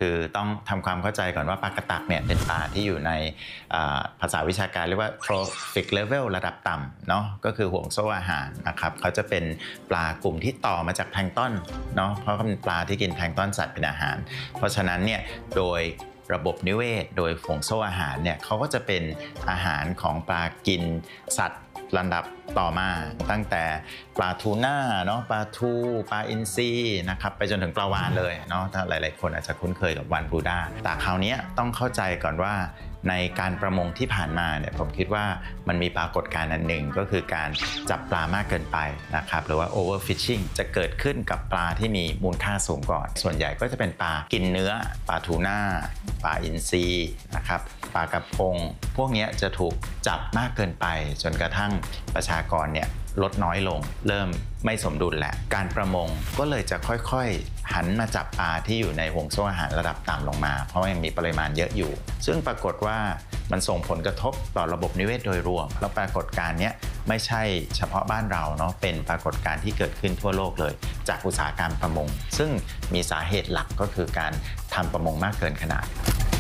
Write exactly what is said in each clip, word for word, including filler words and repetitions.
คือต้องทำความเข้าใจก่อนว่าปลากระตักเนี่ยเป็นปลาที่อยู่ในภาษาวิชาการเรียกว่า trophic level ระดับต่ำเนาะก็คือห่วงโซ่อาหารนะครับเขาจะเป็นปลากลุ่มที่ต่อมาจากแพลงก์ตอนเนาะเพราะเขาเป็นปลาที่กินแพลงก์ตอนสัตว์เป็นอาหารเพราะฉะนั้นเนี่ยโดยระบบนิเวศโดยห่วงโซ่อาหารเนี่ยเขาก็จะเป็นอาหารของปลากินสัตว์ลำดับต่อมาตั้งแต่ปลาทูน่าเนาะปลาทูปลาอินทรีนะครับไปจนถึงปลาวาฬเลยเนาะถ้าหลายๆคนอาจจะคุ้นเคยกับวาฬบรูด้าแต่คราวนี้ต้องเข้าใจก่อนว่าในการประมงที่ผ่านมาเนี่ยผมคิดว่ามันมีปรากฏการณ์อันหนึ่งก็คือการจับปลามากเกินไปนะครับหรือว่า overfishing จะเกิดขึ้นกับปลาที่มีมูลค่าสูงก่อนส่วนใหญ่ก็จะเป็นปลากินเนื้อปลาทูน่าปลาอินทรีนะครับปลากระพงพวกนี้จะถูกจับมากเกินไปจนกระทั่งประชากรเนี่ยลดน้อยลงเริ่มไม่สมดุลแหละการประมงก็เลยจะค่อยๆหันมาจับปลาที่อยู่ในห่วงโซ่อาหารระดับต่ำลงมาเพราะว่ายังมีปริมาณเยอะอยู่ซึ่งปรากฏว่ามันส่งผลกระทบต่อระบบนิเวศโดยรวมแล้วปรากฏการณ์นี้ไม่ใช่เฉพาะบ้านเราเนาะเป็นปรากฏการณ์ที่เกิดขึ้นทั่วโลกเลยจากอุตสาหกรรมประมงซึ่งมีสาเหตุหลักก็คือการทำประมงมากเกินขนาด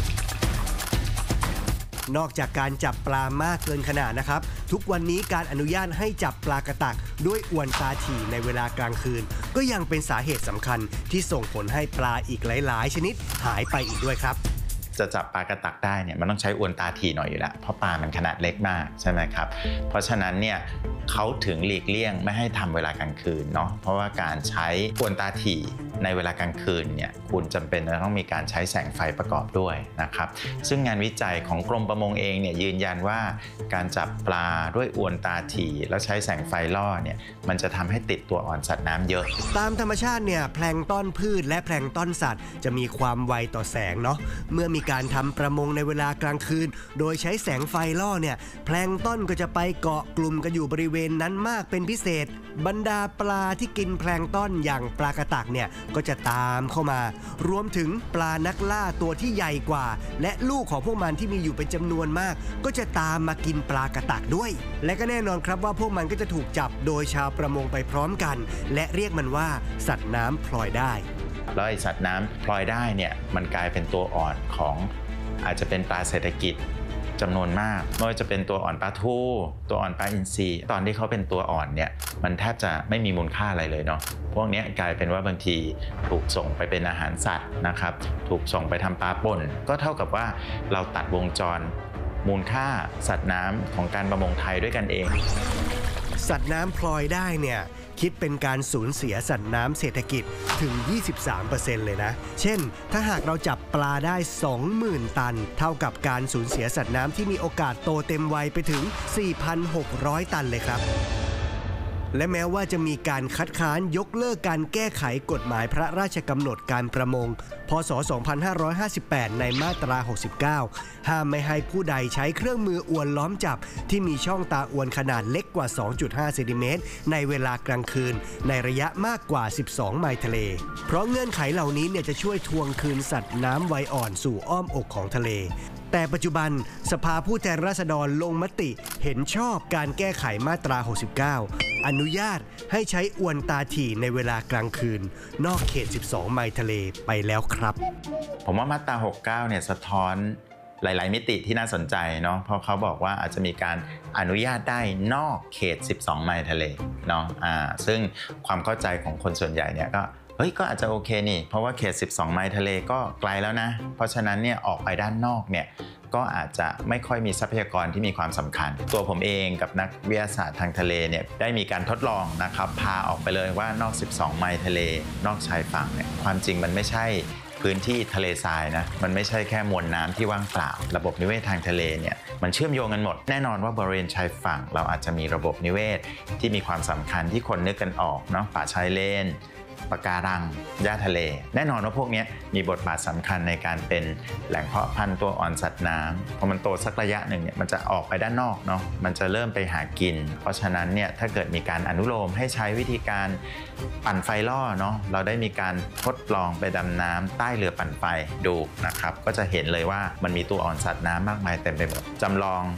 นอกจากการจับปลามากเกินขนาดนะครับทุกวันนี้การอนุญาตให้จับปลากระตักด้วยอวนตาถี่ในเวลากลางคืนก็ยังเป็นสาเหตุสำคัญที่ส่งผลให้ปลาอีกหลายๆชนิดหายไปอีกด้วยครับจะจับปลากระตักได้เนี่ยมันต้องใช้อวนตาถี่หน่อยอยู่แล้วเพราะปลามันขนาดเล็กมากใช่ไหมครับเพราะฉะนั้นเนี่ยเขาถึงหลีกเลี่ยงไม่ให้ทำเวลากลางคืนเนาะเพราะว่าการใช้อวนตาถี่ในเวลากลางคืนเนี่ยคุณจำเป็นจะต้องมีการใช้แสงไฟประกอบด้วยนะครับซึ่งงานวิจัยของกรมประมงเองเนี่ยยืนยันว่าการจับปลาด้วยอวนตาถี่แล้วใช้แสงไฟล่อเนี่ยมันจะทำให้ติดตัวอ่อนสัตว์น้ำเยอะตามธรรมชาติเนี่ยแพลงก์ตอนพืชและแพลงก์ตอนสัตว์จะมีความไวต่อแสงเนาะเมื่อมีการทำประมงในเวลากลางคืนโดยใช้แสงไฟล่อเนี่ยแพลงก์ตอนก็จะไปเกาะกลุ่มกันอยู่บริเวณนั้นมากเป็นพิเศษบรรดาปลาที่กินแพลงก์ตอนอย่างปลากระตักเนี่ยก็จะตามเข้ามารวมถึงปลานักล่าตัวที่ใหญ่กว่าและลูกของพวกมันที่มีอยู่เป็นจำนวนมากก็จะตามมากินปลากระตักด้วยและก็แน่นอนครับว่าพวกมันก็จะถูกจับโดยชาวประมงไปพร้อมกันและเรียกมันว่าสัตว์น้ำพลอยได้แล้วไอสัตว์น้ำพลอยได้เนี่ยมันกลายเป็นตัวอ่อนของอาจจะเป็นปลาเศรษฐกิจจำนวนมากไม่ว่าจะเป็นตัวอ่อนปลาทูตัวอ่อนปลาอินทรีตอนที่เขาเป็นตัวอ่อนเนี่ยมันแทบจะไม่มีมูลค่าอะไรเลยเนาะพวกนี้กลายเป็นว่าบางทีถูกส่งไปเป็นอาหารสัตว์นะครับถูกส่งไปทำปลาป่นก็เท่ากับว่าเราตัดวงจรมูลค่าสัตว์น้ำของการประมงไทยด้วยกันเองสัตว์น้ำพลอยได้เนี่ยคิดเป็นการสูญเสียสัตว์น้ำเศรษฐกิจถึง ยี่สิบสามเปอร์เซ็นต์ เลยนะเช่นถ้าหากเราจับปลาได้ สองหมื่น ตันเท่ากับการสูญเสียสัตว์น้ำที่มีโอกาสโตเต็มวัยไปถึง สี่พันหกร้อย ตันเลยครับและแม้ว่าจะมีการคัดค้านยกเลิกการแก้ไขกฎหมายพระราชกำหนดการประมงพ.ศ. สองพันห้าร้อยห้าสิบแปดในมาตราหกสิบเก้าห้ามไม่ให้ผู้ใดใช้เครื่องมืออวนล้อมจับที่มีช่องตาอวนขนาดเล็กกว่า สองจุดห้า เซนติเมตรในเวลากลางคืนในระยะมากกว่าสิบสองไมล์ทะเลเพราะเงื่อนไขเหล่านี้เนี่ยจะช่วยทวงคืนสัตว์น้ำวัยอ่อนสู่อ้อมอกของทะเลแต่ปัจจุบันสภาผู้แทนราษฎรลงมติเห็นชอบการแก้ไขมาตราหกสิบเก้าอนุญาตให้ใช้อวนตาถี่ในเวลากลางคืนนอกเขตสิบสองไมล์ทะเลไปแล้วครับผมว่ามาตราหกสิบเก้าเนี่ยสะท้อนหลายๆมิติที่น่าสนใจเนาะเพราะเขาบอกว่าอาจจะมีการอนุญาตได้นอกเขตสิบสองไมล์ทะเลเนาะอ่าซึ่งความเข้าใจของคนส่วนใหญ่เนี่ยก็เฮ้ยก็อาจจะโอเคนี่เพราะว่าเขตสิบสองไมล์ทะเลก็ไกลแล้วนะเพราะฉะนั้นเนี่ยออกไปด้านนอกเนี่ยก็อาจจะไม่ค่อยมีทรัพยากรที่มีความสำคัญตัวผมเองกับนักวิทยาศาสตร์ทางทะเลเนี่ยได้มีการทดลองนะครับพาออกไปเลยว่านอกสิบสองไมล์ทะเลนอกชายฝั่งเนี่ยความจริงมันไม่ใช่พื้นที่ทะเลทรายนะมันไม่ใช่แค่มวลน้ำที่ว่างเปล่าระบบนิเวศทางทะเลเนี่ยมันเชื่อมโยงกันหมดแน่นอนว่าบริเวณชายฝั่งเราอาจจะมีระบบนิเวศที่มีความสำคัญที่คนนึกกันออกเนาะป่าชายเลนปะการังหญ้าทะเลแน่นอนว่าพวกนี้มีบทบาทสำคัญในการเป็นแหล่งเพาะพันธุ์ตัวอ่อนสัตว์น้ำพอมันโตสักระยะหนึ่งเนี่ยมันจะออกไปด้านนอกเนาะมันจะเริ่มไปหากินเพราะฉะนั้นเนี่ยถ้าเกิดมีการอนุโลมให้ใช้วิธีการปั่นไฟล่อเนาะเราได้มีการทดลองไปดำน้ำใต้เรือปั่นไฟดูนะครับก็จะเห็นเลยว่ามันมีตัวอ่อนสัตว์น้ำมากมายเต็มไปหมดจำลอง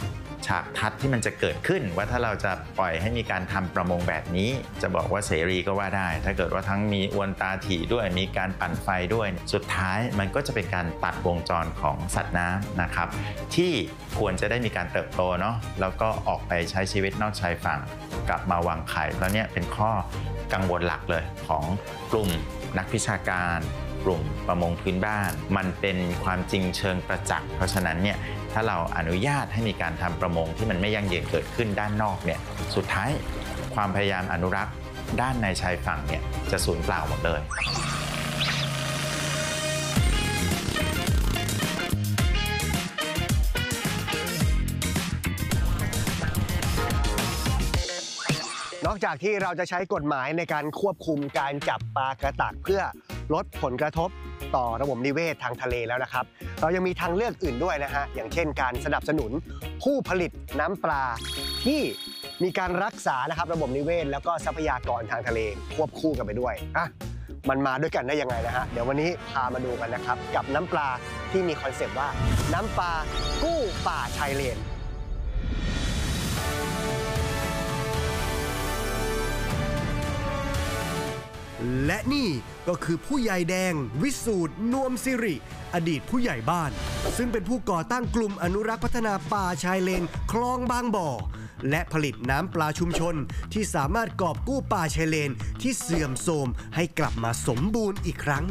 ฉากทัศน์ที่มันจะเกิดขึ้นว่าถ้าเราจะปล่อยให้มีการทำประมงแบบนี้จะบอกว่าเสรีก็ว่าได้ถ้าเกิดว่าทั้งมีอวนตาถี่ด้วยมีการปั่นไฟด้วยสุดท้ายมันก็จะเป็นการตัดวงจรของสัตว์น้ำนะครับที่ควรจะได้มีการเติบโตเนาะแล้วก็ออกไปใช้ชีวิตนอกชายฝั่งกลับมาวางไข่แล้วเนี่ยเป็นข้อกังวลหลักเลยของกลุ่มนักวิชาการกลุ่มประมงพื้นบ้านมันเป็นความจริงเชิงประจักษ์เพราะฉะนั้นเนี่ยถ้าเราอนุญาตให้มีการทำประมงที่มันไม่ยั่งยืนเกิดขึ้นด้านนอกเนี่ยสุดท้ายความพยายามอนุรักษ์ด้านในชายฝั่งเนี่ยจะสูญเปล่าหมดเลยนอกจากที่เราจะใช้กฎหมายในการควบคุมการจับปลากระตักเพื่อลดผลกระทบต่อระบบนิเวศทางทะเลแล้วนะครับเรายังมีทางเลือกอื่นด้วยนะฮะอย่างเช่นการสนับสนุนผู้ผลิตน้ำปลาที่มีการรักษานะครับระบบนิเวศแล้วก็ทรัพยากรทางทะเลควบคู่กันไปด้วยอ่ะมันมาด้วยกันได้ยังไงนะฮะเดี๋ยววันนี้พามาดูกันนะครับกับน้ำปลาที่มีคอนเซปต์ว่าน้ำปลากู้ป่าชายเลนและนี่ก็คือผู้ใหญ่แดงวิสูตรนวมสิริอดีตผู้ใหญ่บ้านซึ่งเป็นผู้ก่อตั้งกลุ่มอนุรักษ์พัฒนาป่าชายเลนคลองบางบ่อและผลิตน้ำปลาชุมชนที่สามารถกอบกู้ป่าชายเลนที่เสื่อมโทรมให้กลับมาสมบูรณ์อีกครั้ง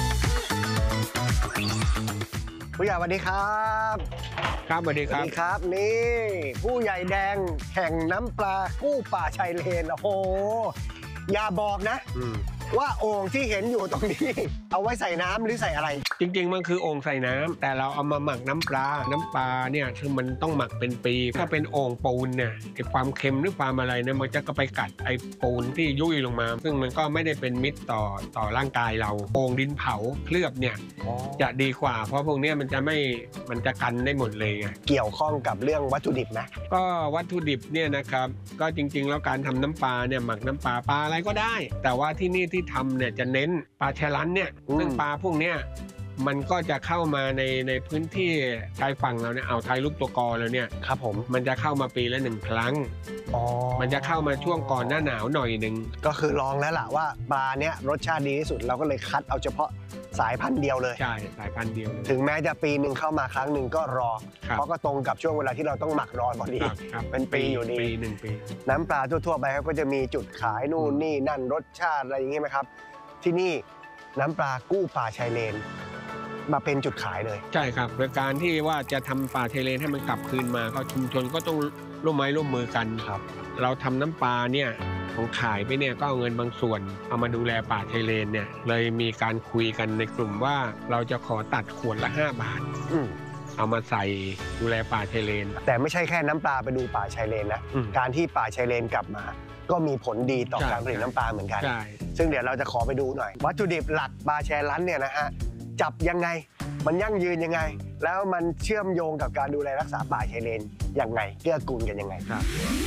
ผู้ใหญ่สวัสดีครับครับสวัสดีครับครับนี่ผู้ใหญ่แดงแห่งน้ำปลากู้ป่าชายเลนโอ้โหอย่าบอกนะว่าโอ่งที่เห็นอยู่ตรงนี้เอาไว้ใส่น้ำหรือใส่อะไรจริงๆมันคือโอ่งใส่น้ำแต่เราเอามาหมักน้ำปลาน้ำปลาเนี่ยคือมันต้องหมักเป็นปีถ้าเป็นโอ่งปูนเนี่ยไอ้ความเค็มหรือความอะไรเนี่ยมันจะก็ไปกัดไอ้ปูนที่ยุ่ยลงมาซึ่งมันก็ไม่ได้เป็นมิตรต่อต่อร่างกายเราโอ่งดินเผาเคลือบเนี่ยจะดีกว่าเพราะพวกนี้มันจะไม่มันจะกันได้หมดเลยไงเกี่ยวข้องกับเรื่องวัตถุดิบนะก็วัตถุดิบเนี่ยนะครับก็จริงๆแล้วการทำน้ำปลาเนี่ยหมักน้ำปลาปลาอะไรก็ได้แต่ว่าที่นี่ที่ทำเนี่ยจะเน้นปลาแชลันเนี่ยซึ่งปลาพวกเนี้ยมันก็จะเข้ามาในในพื้นที่ชายฝั่งเราเนี่ยอ่าวไทยลูกตัวกอแล้วเนี่ยครับผมมันจะเข้ามาปีละหนึ่งครั้งอ๋อมันจะเข้ามาช่วงก่อนหน้าหนาวหน่อยหนึ่งก็คือลองแล้วล่ะว่าปลาเนี้ยรสชาติดีที่สุดเราก็เลยคัดเอาเฉพาะสายพันธุ์เดียวเลยใช่สายพันธุ์เดียวถึงแม้จะปีหนึ่งเข้ามาครั้งหนึ่งก็รอเพราะก็ตรงกับช่วงเวลาที่เราต้องหมักรอพอดีเป็นปีอยู่ดีปีหนึ่งปีน้ำปลาทั่วๆไปเขาก็จะมีจุดขายนู่นนี่นั่นรสชาติอะไรอย่างงี้ไหมครับที่นี่น้ำปลากู้ป่าชายเลนมาเป็นจุดขายเลยใช่ครับโดยการที่ว่าจะทำป่าชายเลนให้มันกลับคืนมาก็ชุมชนก็ต้องร่วมไม้ร่วมมือกันครับเราทำน้ำปลาเนี่ยของขายไปเนี่ยก็เอาเงินบางส่วนเอามาดูแลป่าชายเลนเนี่ยเลยมีการคุยกันในกลุ่มว่าเราจะขอตัดขวดละห้าบาทเอามาใส่ดูแลป่าชายเลนแต่ไม่ใช่แค่น้ำปลาไปดูป่าชายเลนนะการที่ป่าชายเลนกลับมาก็มีผลดีต่อการผลิตน้ำปลาเหมือนกันซึ่งเดี๋ยวเราจะขอไปดูหน่อยวัตถุดิบหลักปลาแชลันเนี่ยนะฮะจับยังไงมันยั่งยืนยังไงแล้วมันเชื่อมโยงกับการดูแลรักษาป่าชายเลนยังไงเกื้อกูลกันยังไงครับ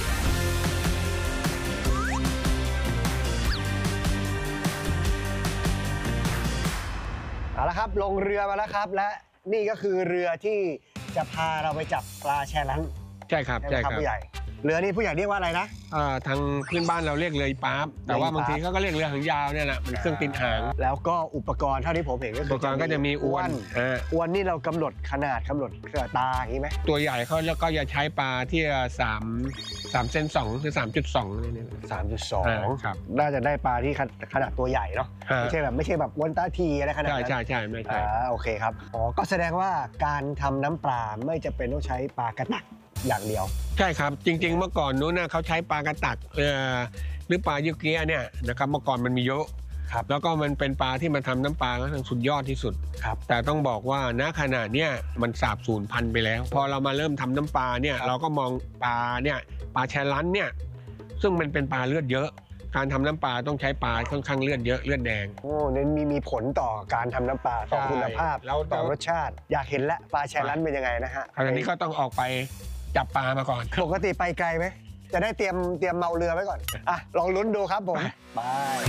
เอาละครับลงเรือมาแล้วครับและนี่ก็คือเรือที่จะพาเราไปจับปลาแชลันใช่ครับใช่ครับผู้ใหญ่เรือนี้ผู้ใหญ่เรียกว่าอะไรนะทางพื้นบ้านเราเรียกเรือป๊าบแต่ว่าบางทีเขาก็เรียกเรือหางยาวเนี่ยแหละมันเครื่องติดหางแล้วก็อุปกรณ์เท่าที่ผมเห็นก็คืออุปกรณ์ก็จะมีอวนอวนนี่เรากำหนดขนาดกำหนดตาอย่างนี้ไหมตัวใหญ่เขาแล้วก็จะใช้ปลาที่สามสามเซนสองคือสามจุดสองเนี่ยสามจุดสองครับน่าจะได้ปลาที่ขนาดตัวใหญ่เนาะไม่ใช่แบบไม่ใช่แบบวนตาทีอะไรขนาดนั้นใช่ใช่ใช่ไม่ใช่โอเคครับอ๋อก็แสดงว่าการทำน้ำปลาไม่จะเป็นต้องใช้ปลากระตักอย่างเดียวใช่ครับจริงๆเมื่อก่อนนู้นนะเขาใช้ปลากระตักเอ่อหรือปลายุเกียเนี่ยนะครับเมื่อก่อนมันมีเยอะครับแล้วก็มันเป็นปลาที่มาทำน้ำปลาก็ทั้งสุดยอดที่สุดครับแต่ต้องบอกว่าณขณะเนี้ยมันสาบสูญพันธุ์ไปแล้วพอเรามาเริ่มทำน้ำปลาเนี่ยเราก็มองปลาเนี่ยปลาแชลันเนี่ยซึ่งมันเป็นปลาเลือดเยอะการทำน้ำปลาต้องใช้ปลาค่อนข้างเลือดเยอะเลือดแดงโอ้นั่นมีมีผลต่อการทำน้ำปลาต่อคุณภาพต่อรสชาติอยากเห็นแล้วปลาแชลันเป็นยังไงนะฮะตอนนี้ก็ต้องออกไปจับปลามาก่อนปกติไปไกลไหมจะได้เตรียมเตรียมเมาเรือไว้ก่อนอ่ะลองลุ้นดูครับผมไป